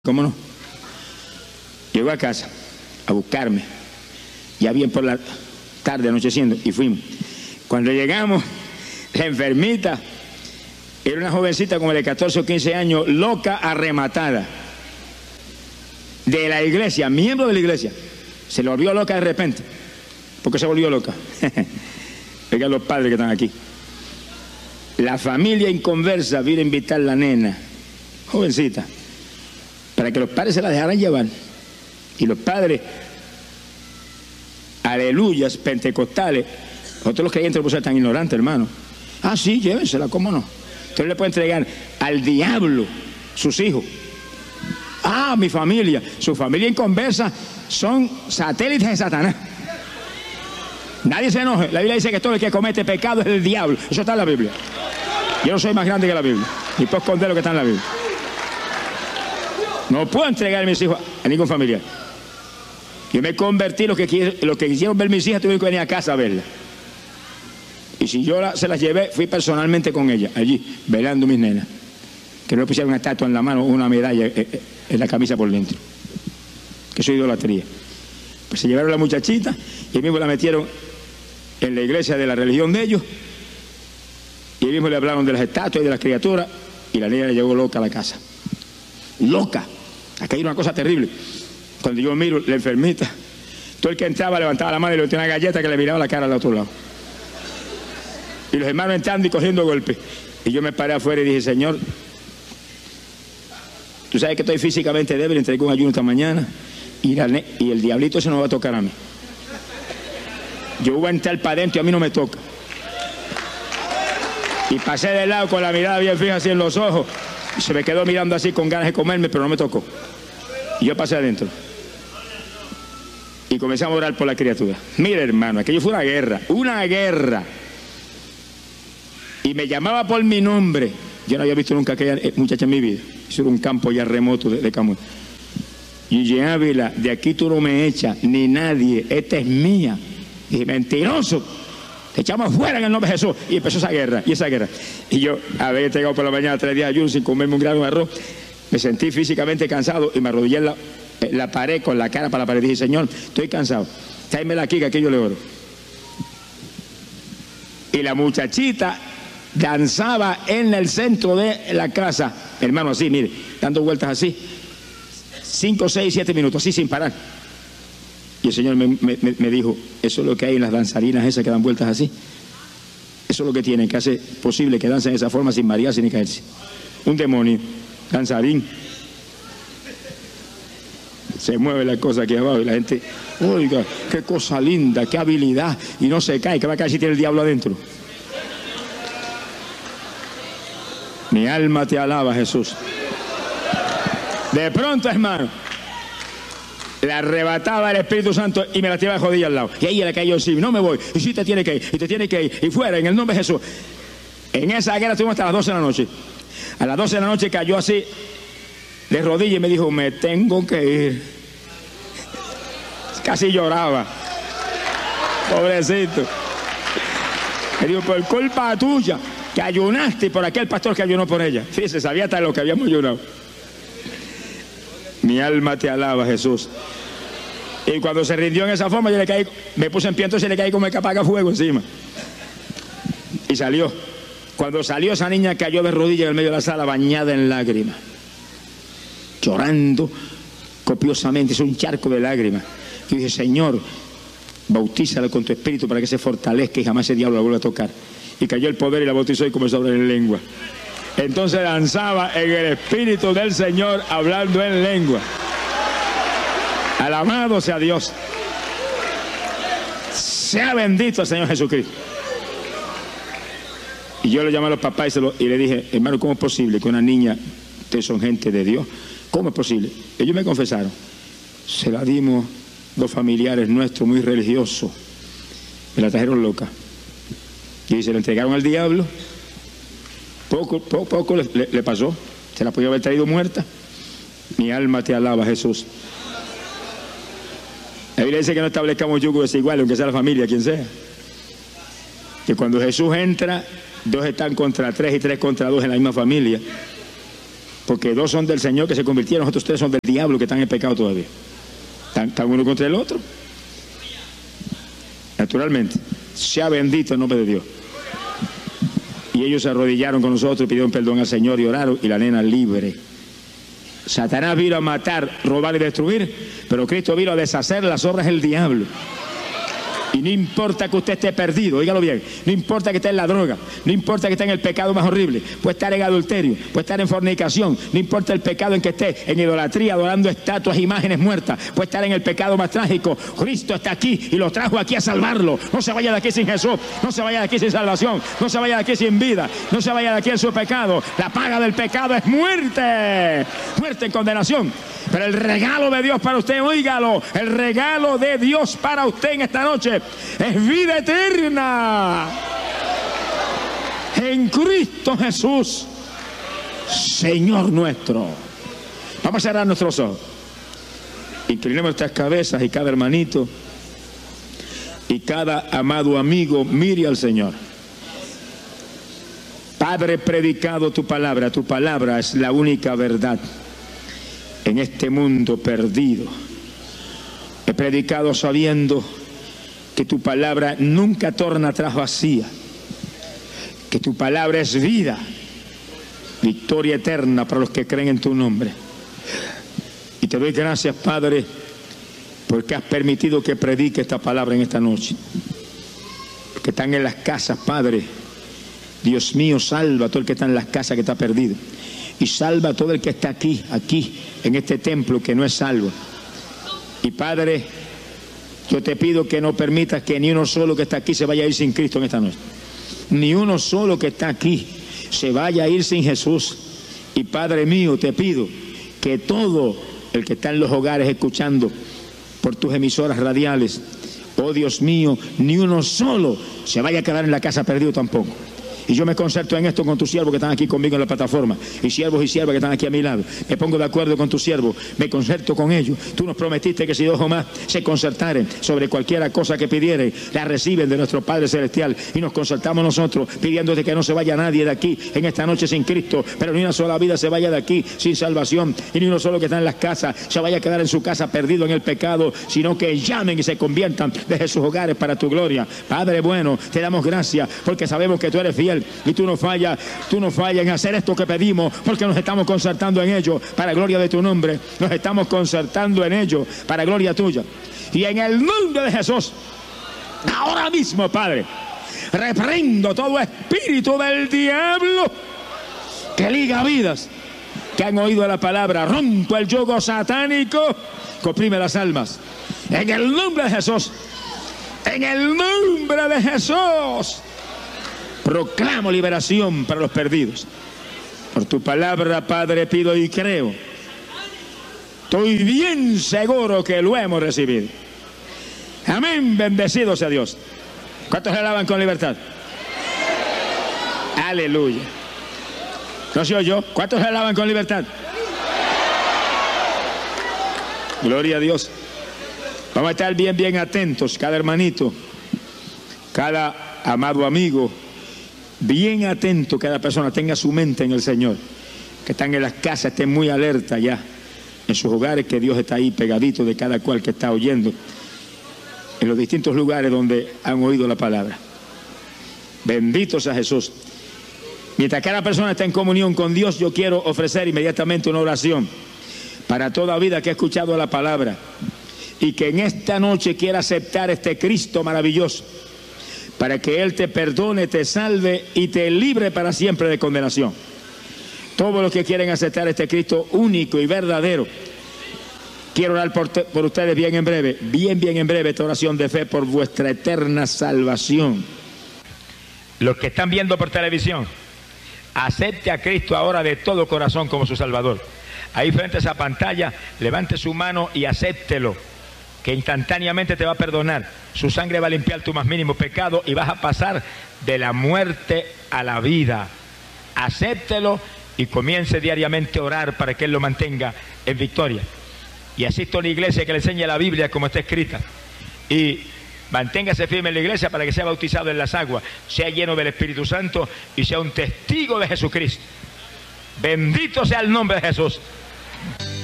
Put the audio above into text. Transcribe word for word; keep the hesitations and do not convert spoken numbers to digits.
¿Cómo no? Llegó a casa a buscarme, ya bien por la tarde, anocheciendo, y fuimos. Cuando llegamos, la enfermita era una jovencita como de catorce o quince años, loca, arrematada, de la iglesia, miembro de la iglesia. Se le volvió loca de repente. ¿Por qué se volvió loca? Oigan los padres que están aquí. La familia inconversa vino a invitar a la nena, jovencita, para que los padres se la dejaran llevar. Y los padres, aleluyas, pentecostales, nosotros los creyentes no podemos ser tan ignorantes, hermano. Ah, sí, llévensela, ¿cómo no? Usted no le puede entregar al diablo sus hijos. Ah, mi familia, su familia inconversa son satélites de Satanás. Nadie se enoje. La Biblia dice que todo el que comete pecado es el diablo. Eso está en la Biblia. Yo no soy más grande que la Biblia, ni puedo esconder lo que está en la Biblia. No puedo entregar a mis hijos a ningún familiar. Yo me convertí, los que, los que quisieron ver mis hijas tuvieron que venir a casa a verlas. Y si yo la, se las llevé, fui personalmente con ellas, allí, velando mis nenas. Que no le pusieron una estatua en la mano o una medalla eh, en la camisa por dentro. Que eso es idolatría. Pues se llevaron a la muchachita y mismo la metieron en la iglesia de la religión de ellos. Y mismo le hablaron de las estatuas y de las criaturas. Y la niña le llegó loca a la casa. Loca. Acá hay una cosa terrible. Cuando yo miro la enfermita, todo el que entraba levantaba la mano y le tenía una galleta que le miraba la cara al otro lado. Y los hermanos entrando y cogiendo golpes. Y yo me paré afuera y dije, Señor, tú sabes que estoy físicamente débil, entregué un ayuno esta mañana y, la, y el diablito ese no me va a tocar a mí. Yo voy a entrar para adentro y a mí no me toca. Y pasé de lado con la mirada bien fija así en los ojos. Y se me quedó mirando así con ganas de comerme, pero no me tocó. Y yo pasé adentro. Y comencé a orar por la criatura. Mira, hermano, aquello fue una guerra, una guerra. Y me llamaba por mi nombre. Yo no había visto nunca a aquella muchacha en mi vida. Eso era un campo ya remoto de, de Camuy. Y Ávila, de aquí tú no me echas, ni nadie, esta es mía. Y dije, mentiroso, te echamos fuera en el nombre de Jesús. Y empezó esa guerra, y esa guerra. Y yo había llegado por la mañana tres días de ayuno sin comerme un grano de arroz. Me sentí físicamente cansado y me arrodillé en la, en la pared con la cara para la pared. Dije, Señor, estoy cansado, tráemela aquí que aquí yo le oro. Y la muchachita danzaba en el centro de la casa, hermano, así, mire, dando vueltas así, cinco, seis, siete minutos, así sin parar. Y el Señor me, me, me dijo, eso es lo que hay en las danzarinas esas que dan vueltas así. Eso es lo que tienen, que hace posible que dancen de esa forma sin marearse ni caerse. Un demonio, danzarín. Se mueve la cosa aquí abajo y la gente, oiga, qué cosa linda, qué habilidad, y no se cae, que va a caer si tiene el diablo adentro. Mi alma te alaba, Jesús. De pronto, hermano, la arrebataba el Espíritu Santo y me la tiraba de jodilla al lado. Y ahí le cayó encima, no me voy, y sí te tiene que ir, y te tiene que ir, y fuera, en el nombre de Jesús. En esa guerra estuvimos hasta las doce de la noche. A las doce de la noche cayó así, de rodillas, y me dijo, me tengo que ir. Casi lloraba. Pobrecito. Me dijo, por culpa tuya, que ayunaste por aquel pastor que ayunó por ella. Fíjese, sabía hasta lo que habíamos ayunado. Mi alma te alaba, Jesús. Y cuando se rindió en esa forma, yo le caí, me puse en pie, entonces le caí como el que apaga fuego encima. Y salió. Cuando salió, esa niña cayó de rodillas en el medio de la sala, bañada en lágrimas, llorando copiosamente. Es un charco de lágrimas. Y dije, Señor, bautízala con tu espíritu para que se fortalezca y jamás ese diablo la vuelva a tocar. Y cayó el poder y la bautizó y comenzó a hablar en lengua. Entonces danzaba en el Espíritu del Señor hablando en lengua. Alabado sea Dios. Sea bendito el Señor Jesucristo. Y yo le llamé a los papás y, se lo, y le dije, hermano, ¿cómo es posible que una niña, ustedes son gente de Dios? ¿Cómo es posible? Ellos me confesaron. Se la dimos dos familiares nuestros muy religiosos. Me la trajeron loca. Y se la entregaron al diablo. Poco, poco, poco le, le, le pasó. Se la podía haber traído muerta. Mi alma te alaba, Jesús. La Biblia dice que no establezcamos yugo desigual, aunque sea la familia, quien sea. Que cuando Jesús entra, dos están contra tres y tres contra dos en la misma familia. Porque dos son del Señor que se convirtieron, otros tres son del diablo que están en pecado todavía. Están, están uno contra el otro. Naturalmente, sea bendito el nombre de Dios. Y ellos se arrodillaron con nosotros, pidieron perdón al Señor y oraron, y la nena libre. Satanás vino a matar, robar y destruir, pero Cristo vino a deshacer las obras del diablo. Y no importa que usted esté perdido, oígalo bien, no importa que esté en la droga, no importa que esté en el pecado más horrible, puede estar en adulterio, puede estar en fornicación, no importa el pecado en que esté, en idolatría, adorando estatuas, imágenes muertas, puede estar en el pecado más trágico. Cristo está aquí y lo trajo aquí a salvarlo. No se vaya de aquí sin Jesús, no se vaya de aquí sin salvación, no se vaya de aquí sin vida, no se vaya de aquí en su pecado. La paga del pecado es muerte, muerte en condenación. Pero el regalo de Dios para usted, oígalo, el regalo de Dios para usted en esta noche es vida eterna en Cristo Jesús, Señor nuestro. Vamos a cerrar nuestros ojos, inclinemos nuestras cabezas, y cada hermanito y cada amado amigo mire al Señor. Padre, he predicado tu palabra, tu palabra es la única verdad en este mundo perdido. He predicado sabiendo que tu palabra nunca torna atrás vacía, que tu palabra es vida, victoria eterna para los que creen en tu nombre. Y te doy gracias, Padre, porque has permitido que predique esta palabra en esta noche. Los que están en las casas, Padre, Dios mío, salva a todo el que está en las casas que está perdido. Y salva a todo el que está aquí, aquí, en este templo que no es salvo. Y Padre, yo te pido que no permitas que ni uno solo que está aquí se vaya a ir sin Cristo en esta noche. Ni uno solo que está aquí se vaya a ir sin Jesús. Y Padre mío, te pido que todo el que está en los hogares escuchando por tus emisoras radiales, oh Dios mío, ni uno solo se vaya a quedar en la casa perdido tampoco. Y yo me concerto en esto con tus siervos que están aquí conmigo en la plataforma, y siervos y siervas que están aquí a mi lado. Me pongo de acuerdo con tus siervos, me concerto con ellos. Tú nos prometiste que si dos o más se concertaren sobre cualquier cosa que pidieren, la reciben de nuestro Padre Celestial. Y nos concertamos nosotros pidiéndote que no se vaya nadie de aquí en esta noche sin Cristo, pero ni una sola vida se vaya de aquí sin salvación, y ni uno solo que está en las casas se vaya a quedar en su casa perdido en el pecado, sino que llamen y se conviertan desde sus hogares para tu gloria. Padre bueno, te damos gracias porque sabemos que tú eres fiel y tú no fallas, tú no fallas en hacer esto que pedimos, porque nos estamos concertando en ello para gloria de tu nombre. Nos estamos concertando en ello para gloria tuya. Y en el nombre de Jesús, ahora mismo, Padre, reprendo todo espíritu del diablo que liga vidas que han oído la palabra. Rompo el yugo satánico que oprime las almas. En el nombre de Jesús, en el nombre de Jesús, proclamo liberación para los perdidos. Por tu palabra, Padre, pido y creo. Estoy bien seguro que lo hemos recibido. Amén, bendecido sea Dios. ¿Cuántos le alaban con libertad? Aleluya. ¿No se oyó? ¿Cuántos le alaban con libertad? Gloria a Dios. Vamos a estar bien, bien atentos, cada hermanito, cada amado amigo, bien atento, cada persona tenga su mente en el Señor. Que están en las casas, estén muy alerta ya, en sus hogares, que Dios está ahí pegadito de cada cual que está oyendo, en los distintos lugares donde han oído la palabra. Bendito sea Jesús. Mientras cada persona está en comunión con Dios, yo quiero ofrecer inmediatamente una oración para toda vida que ha escuchado la palabra y que en esta noche quiera aceptar este Cristo maravilloso, para que Él te perdone, te salve y te libre para siempre de condenación. Todos los que quieren aceptar este Cristo único y verdadero, quiero orar por, te, por ustedes bien en breve, bien, bien en breve, esta oración de fe por vuestra eterna salvación. Los que están viendo por televisión, acepte a Cristo ahora de todo corazón como su Salvador. Ahí frente a esa pantalla, levante su mano y acéptelo, que instantáneamente te va a perdonar. Su sangre va a limpiar tu más mínimo pecado y vas a pasar de la muerte a la vida. Acéptelo y comience diariamente a orar para que Él lo mantenga en victoria. Y asista a una iglesia que le enseñe la Biblia como está escrita. Y manténgase firme en la iglesia para que sea bautizado en las aguas, sea lleno del Espíritu Santo y sea un testigo de Jesucristo. Bendito sea el nombre de Jesús.